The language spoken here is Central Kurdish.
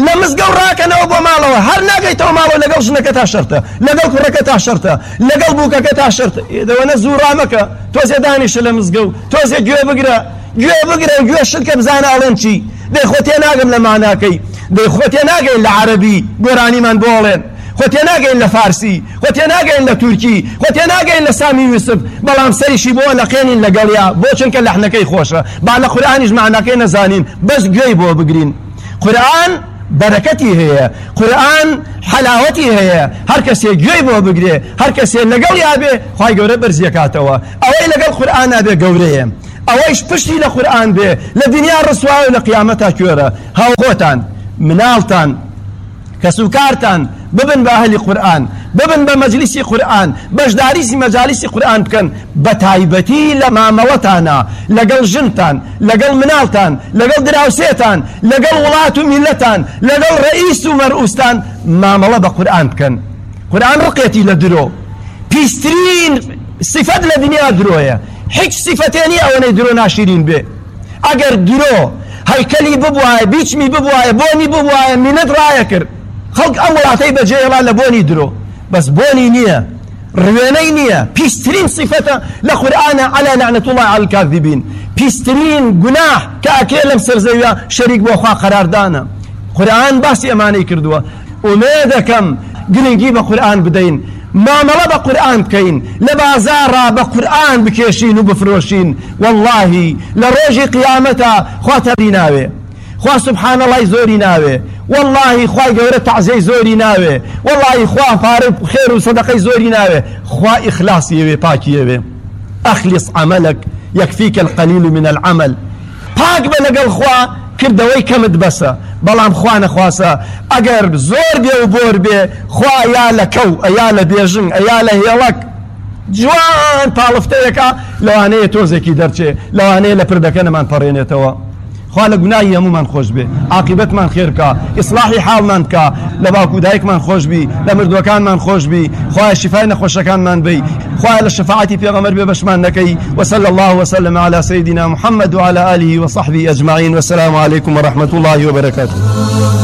لە مزگەوت ڕاکەنەوە بۆ ماڵەوە هەر ناگەیتەوە ماڵەوە لەگەڵ ژنەکە تا شەرتە لەگەڵ کوڕەکە تا شەرتە لەگەڵ بووکەکە تا شەرتە ئێدەوەنە زوڕامەکە تۆزێ دانیشە لە مزگەوت تۆزێ گوێ بگرە گوێ شتکە بزانە ئەڵێن چی دەیخۆ تێناگەم لە ماناکەی دەیخۆ تێناگەین لە عەرەبی گۆرانیمان بۆڵێن خۆ تێناگەین لە فارسی خۆ تێناگەین لە تورکی خۆ تێناگەین لە سامی یوسف بەڵام سەریشی بۆ لەقێنین لەگەڵیا بۆ چونکە لەحنەکەی خۆشە با لە قورئانیش معناکەی نەزانین بەس گوێی بۆ بگرین قورئان بەرەکەتی هەیە قورئان حەلاوەتی هەیە هەر کەسێ گوێی بۆ بگرێ هەر کەسێ لەگەڵیا بێ خوای گەورە بەرزیەکاتەوە ئەوەی لەگەڵ قورئانە بێ گەورەیە ئەوەیش پشتی لە قورئان بێ لە دنیا ڕسوای و لە قیامەتا کوێرە هاوخۆتان مناڵتان کەسوکارتان ببن بە ئەهلی قورئان ببن بە مەجلیسی قورئان بەشداریسی مەجالیسی قورئان بکەن بە تایبەتی لە مامەڵەتانە لەگەڵ ژنتان لەگەڵ مناڵتان لەگەڵ دراوسێتان لەگەڵ وڵات و میلەتان لەگەڵ ڕئیس و مەرئوستان مامەڵە بە قورئان بکەن قورئان ڕقێتی لە درۆ پیسترین صفەت لە دنیا درۆیە هیچ صفەتێ نیە ئەوەنەی درۆ ناشرین بێ ئەگەر درۆ هەیکەلی ببوایە بیچمی ببوایە بۆنی ببوایە مینەت ڕایە کرد خەڵک ئەم وڵاتەی بەجێهێڵا لە بۆنی درۆ بەس بۆنی نییە ڕوێنەی نییە پیسترین صفەتە لە قورئانە عەلە لەعنەت الله عەلە الکاذبین پیسترین گوناح کە ئەکرێ لەم سەرزەویە شەریک بۆ خوا قەراردانە قورئان باسی ئەمانەی کردووە ئومێدەکەم گرنگی بە قورئان بدەین مامەڵە بە قورئان بکەین لە بازاڕا بە قورئان بکێشین و بفرۆشین واللهی لە ڕۆژی قیامەتە خوا تەری ناوێ خوا سبحان الله زۆری ناوێ واللهی خوای گەورە تعزیەی زۆری ناوێ واللهی خوا پارە خێر و سەدەقەی زۆری ناوێ خوا ئیخلاسی ئەوێ پاکی ئەوێ ئەخلص عەمەلەک یەکفیکە القەلیل من العەمەل پاک بە لەگەڵ خوا کردەوەی کەمت بەسە بەڵام خوا نەخواسە ئەگەر زۆر بێ و بۆر بێ خوا یا لە کەو ئەیا لە بێژنگ ئەیا لە هێڵک جوان پاڵفتەیەکە لەوانەیە تۆزێکی دەرچێ لەوانەیە لە پردەکە نەمان پەڕێنێتەوە خوا لە گوناهی هەمومان خۆش بێ عاقبەتمان خێر بکە ئیسلاحی حاڵمان بکە لە باوکو دایکمان خۆش بی لە مردوەکانمان خۆش بی خوای شیفای نەخۆشەکانمان بی خوای لە شەفاعەتی پێغەمبەر بێ بەشمان نەکەی وصلى الله وسلم على سيدنا محمد وعلى آله وصحبه أجمعين والسلام عليكم ورحمة الله وبركاته